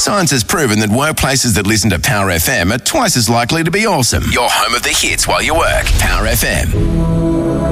Science has proven that workplaces that listen to Power FM are twice as likely to be awesome. Your home of the hits while you work. Power FM.